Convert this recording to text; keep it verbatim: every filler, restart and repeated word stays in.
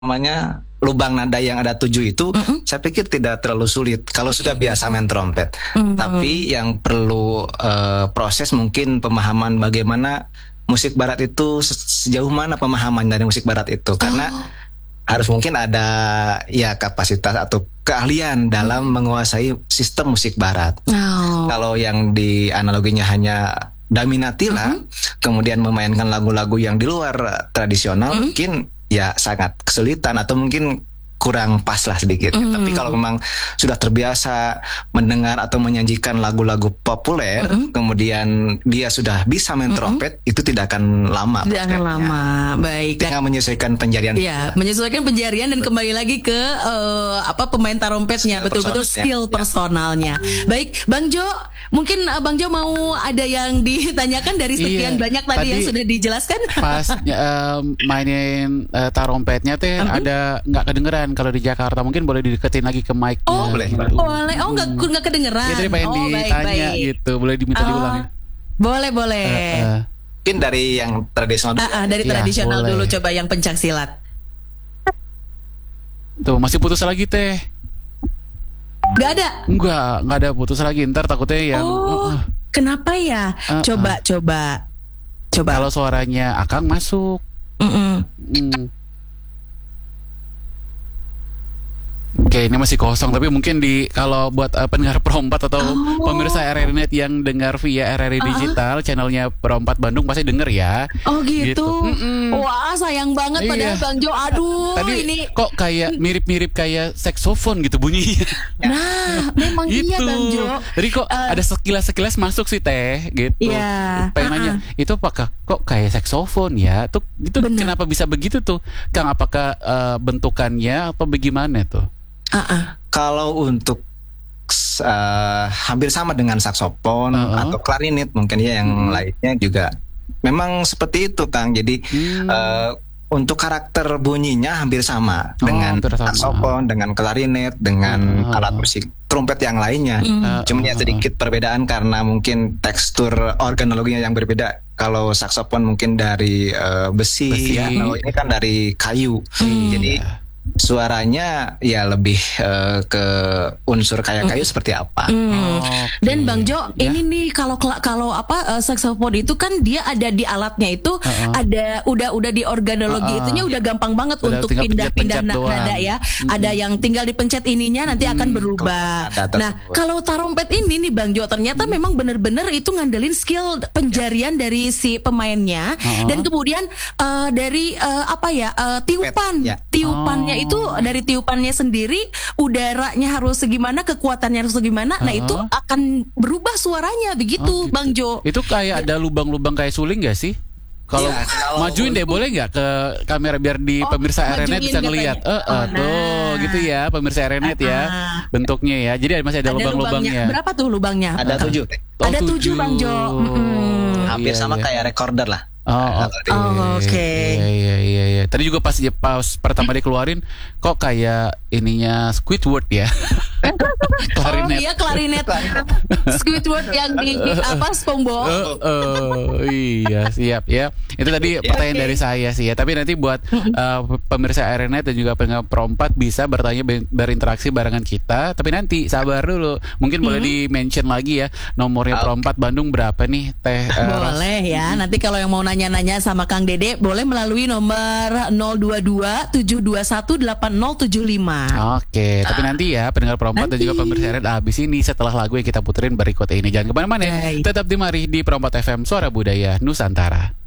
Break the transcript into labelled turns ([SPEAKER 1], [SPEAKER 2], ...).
[SPEAKER 1] namanya lubang nada yang ada tujuh itu, mm-hmm. saya pikir tidak terlalu sulit kalau sudah biasa main trompet. Mm-hmm. Tapi yang perlu uh, proses mungkin pemahaman bagaimana musik barat itu, sejauh mana pemahaman dari musik barat itu, karena oh. harus mungkin ada ya kapasitas atau keahlian dalam mm-hmm. menguasai sistem musik barat. Oh. Kalau yang di analoginya hanya Daminatila, mm-hmm. kemudian memainkan lagu-lagu yang di luar tradisional, mm-hmm. mungkin ya sangat kesulitan atau mungkin kurang pas lah sedikit. Mm. Tapi kalau memang sudah terbiasa mendengar atau menyajikan lagu-lagu populer, mm. kemudian dia sudah bisa main trompet, mm. itu tidak akan lama.
[SPEAKER 2] Tidak akan lama. Baik.
[SPEAKER 1] Tinggal menyesuaikan penjarian.
[SPEAKER 2] Ya, menyesuaikan penjarian dan kembali lagi ke uh, apa pemain trompetnya, betul-betul skill ya. Personalnya. Baik, Bang Jo, mungkin uh, Bang Jo mau ada yang ditanyakan dari sekian iya, banyak tadi, tadi yang sudah dijelaskan.
[SPEAKER 3] Pas uh, mainin uh, trompetnya teh uh-huh. ada nggak kedengeran. Kalau di Jakarta mungkin boleh dideketin lagi ke mic.
[SPEAKER 2] Oh boleh,
[SPEAKER 3] gitu.
[SPEAKER 2] boleh. Oh nggak hmm. nggak kedengeran.
[SPEAKER 3] Ya, tadi pengen
[SPEAKER 2] oh,
[SPEAKER 3] ditanya
[SPEAKER 2] baik, baik.
[SPEAKER 3] gitu, boleh diminta uh, diulang.
[SPEAKER 2] Boleh boleh. Uh, uh.
[SPEAKER 1] Mungkin dari yang tradisional.
[SPEAKER 2] Uh, uh, dari ya, tradisional boleh. Dulu coba yang pencak silat.
[SPEAKER 3] Tuh masih putus lagi teh.
[SPEAKER 2] Gak ada.
[SPEAKER 3] Enggak, nggak ada putus lagi. Ntar takutnya yang.
[SPEAKER 2] Oh, uh, kenapa ya? Uh, coba uh. coba coba.
[SPEAKER 3] Kalau suaranya Akang masuk. Mm. Mm. Oke, ini masih kosong, tapi mungkin di kalau buat uh, pendengar Perompat atau oh. pemirsa R R I Net yang dengar via R R I uh-huh. Digital, channelnya Perompat Bandung pasti denger ya.
[SPEAKER 2] Oh gitu. gitu. Wah sayang banget iya. Padahal Bang Jo, aduh.
[SPEAKER 3] Tadi
[SPEAKER 2] ini
[SPEAKER 3] kok kayak mirip-mirip kayak saksofon gitu bunyinya.
[SPEAKER 2] Nah, memang iya Bang Jo.
[SPEAKER 3] Jadi kok uh, ada sekilas-sekilas masuk sih teh, gitu.
[SPEAKER 2] Iya.
[SPEAKER 3] Pengen uh-uh. nanya, itu apakah kok kayak saksofon ya? Tuh itu bener. Kenapa bisa begitu tuh, Kang? Apakah uh, bentukannya atau bagaimana tuh?
[SPEAKER 1] Uh-uh. Kalau untuk uh, hampir sama dengan saksofon uh-uh. atau klarinet mungkin ya yang hmm. lainnya juga memang seperti itu Kang. Jadi hmm. uh, untuk karakter bunyinya hampir sama oh, dengan saksofon, dengan klarinet, dengan uh-huh. alat musik trompet yang lainnya. Uh-huh. Cuma ya sedikit perbedaan karena mungkin tekstur organologinya yang berbeda. Kalau saksofon mungkin dari uh, besi, besi. Ya, kalau ini kan dari kayu. Hmm. Jadi suaranya ya lebih uh, ke unsur kayak kayu mm. seperti apa. Mm.
[SPEAKER 2] Oh, okay. Dan Bang Jo, ya. Ini nih kalau kalau apa uh, saksofon itu kan dia ada di alatnya itu uh-uh. ada udah udah di organologi uh-uh. itunya udah gampang banget udah untuk pindah-pindah nada ya. Mm-hmm. Ada yang tinggal dipencet ininya nanti mm-hmm. akan berubah. Nah, kalau trompet ini nih Bang Jo ternyata mm-hmm. memang benar-benar itu ngandelin skill penjarian dari si pemainnya uh-uh. dan kemudian uh, dari uh, apa ya uh, tiupan, ya. tiupannya oh. itu dari tiupannya sendiri udaranya harus segimana, kekuatannya harus segimana. Uh-huh. Nah itu akan berubah suaranya begitu, oh, gitu. Bang Jo.
[SPEAKER 3] Itu kayak ada lubang-lubang kayak suling gak sih? Kalau ya, majuin deh boleh nggak ke kamera biar di oh, pemirsa R R I Net bisa ngelihat. Eh, uh, uh, oh, tuh nah. gitu ya pemirsa R R I Net uh-uh. ya bentuknya ya. Jadi masih ada, ada lubang-lubangnya.
[SPEAKER 2] Berapa tuh lubangnya?
[SPEAKER 1] Ada tujuh.
[SPEAKER 3] Oh,
[SPEAKER 2] ada tujuh Bang Jo. Mm-hmm.
[SPEAKER 1] Hampir
[SPEAKER 3] iya,
[SPEAKER 1] sama
[SPEAKER 3] iya.
[SPEAKER 1] kayak recorder lah.
[SPEAKER 3] Oh, oke.
[SPEAKER 2] Oh, oke. Okay.
[SPEAKER 3] Iya, iya, iya, iya. Tadi juga pas pas pertama dikeluarin kok kayak ininya Squidward ya.
[SPEAKER 2] Klarinet. Oh iya klarinet. Squidward yang di, di apa SpongeBob.
[SPEAKER 3] Uh, uh, iya, siap ya. Itu tadi pertanyaan okay. dari saya sih ya. Tapi nanti buat uh, pemirsa R R I Net dan juga pendengar Perompat bisa bertanya berinteraksi barengan kita. Tapi nanti sabar dulu. Mungkin mm-hmm. boleh di-mention lagi ya nomornya okay. Perompat Bandung berapa nih Teh? Uh,
[SPEAKER 2] boleh ya. Nanti kalau yang mau nanya-nanya sama Kang Dede boleh melalui nomor nol dua dua tujuh dua satu delapan nol tujuh lima.
[SPEAKER 3] Oke, tapi nanti ya pendengar Perompat dan juga pemirsa R R I habis ini setelah lagu yang kita puterin berikut ini. Jangan kemana-mana ya. Tetap di mari di Perompat F M Suara Budaya Nusantara.